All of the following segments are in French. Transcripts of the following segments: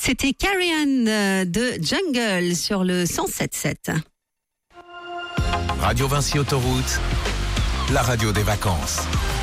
C'était Carrie-Anne de Jungle sur le 107.7. Radio Vinci Autoroute, la radio des vacances.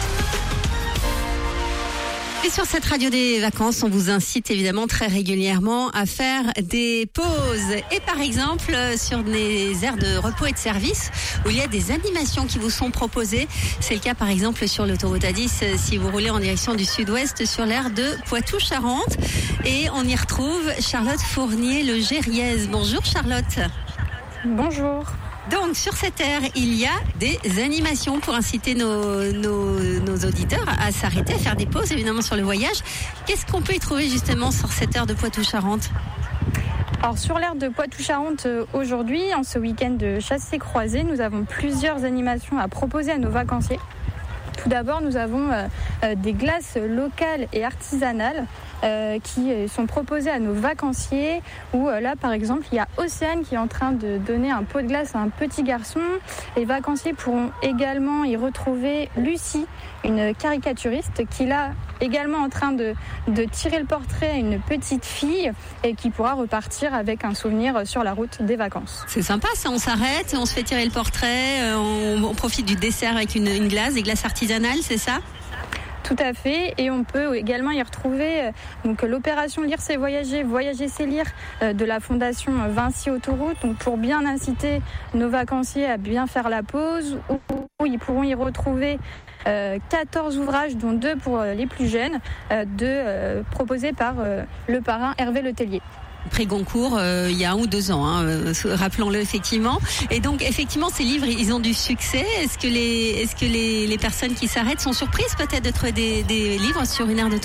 Et sur cette radio des vacances, on vous incite évidemment très régulièrement à faire des pauses. Et par exemple, sur des aires de repos et de service, où il y a des animations qui vous sont proposées. C'est le cas par exemple sur l'autoroute A10, si vous roulez en direction du sud-ouest, sur l'aire de Poitou-Charentes. Et on y retrouve Charlotte Fournier-Le-Gériez. Bonjour Charlotte. Bonjour. Donc sur cette aire, il y a des animations pour inciter nos auditeurs à s'arrêter, à faire des pauses évidemment sur le voyage. Qu'est-ce qu'on peut y trouver justement sur cette aire de Poitou-Charentes ? Alors sur l'aire de Poitou-Charentes aujourd'hui, en ce week-end de chassé-croisé, nous avons plusieurs animations à proposer à nos vacanciers. Tout d'abord, nous avons des glaces locales et artisanales qui sont proposées à nos vacanciers, où là par exemple il y a Océane qui est en train de donner un pot de glace à un petit garçon. Les vacanciers pourront également y retrouver Lucie, une caricaturiste qui est là également en train de tirer le portrait à une petite fille et qui pourra repartir avec un souvenir sur la route des vacances. C'est sympa ça, on s'arrête, on se fait tirer le portrait, on profite du dessert avec une glace, des glaces artisanales, c'est ça ? Tout à fait, et on peut également y retrouver donc l'opération Lire c'est voyager, voyager c'est lire de la fondation Vinci Autoroute, donc pour bien inciter nos vacanciers à bien faire la pause, où ils pourront y retrouver 14 ouvrages, dont 2 pour les plus jeunes, proposés par le parrain Hervé Letellier. Prix Goncourt il y a 1 ou 2 ans, rappelons-le effectivement. Et donc effectivement ces livres ils ont du succès. Est-ce que les personnes qui s'arrêtent sont surprises peut-être de trouver des livres sur une aire d'autoroute ?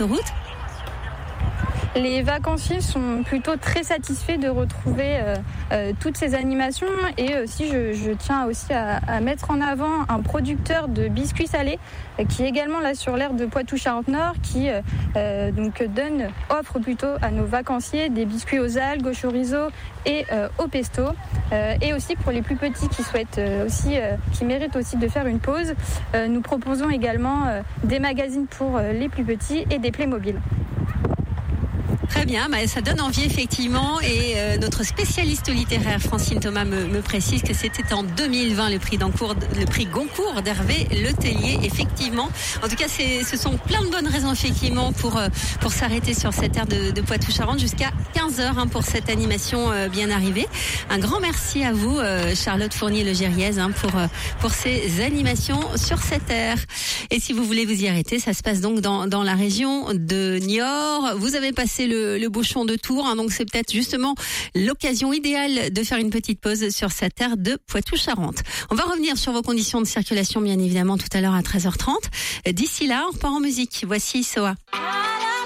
Les vacanciers sont plutôt très satisfaits de retrouver toutes ces animations, et aussi je tiens aussi à mettre en avant un producteur de biscuits salés qui est également là sur l'aire de Poitou-Charentes-Nord, qui offre plutôt à nos vacanciers des biscuits aux algues, au chorizo et au pesto, et aussi pour les plus petits qui souhaitent qui méritent aussi de faire une pause, nous proposons également des magazines pour les plus petits et des Playmobil. Très bien, ça donne envie effectivement, et notre spécialiste littéraire Francine Thomas me précise que c'était en 2020 le prix Goncourt d'Hervé Letellier, effectivement. En tout cas, ce sont plein de bonnes raisons effectivement pour s'arrêter sur cette aire de Poitou-Charentes jusqu'à 15h pour cette animation bien arrivée. Un grand merci à vous Charlotte Fournier-Le-Gériez pour ces animations sur cette aire. Et si vous voulez vous y arrêter, ça se passe donc dans la région de Niort. Vous avez passé le bouchon de Tours, donc c'est peut-être justement l'occasion idéale de faire une petite pause sur cette aire de Poitou-Charentes. On va revenir sur vos conditions de circulation bien évidemment tout à l'heure à 13h30. D'ici là, on repart en musique. Voici Soa.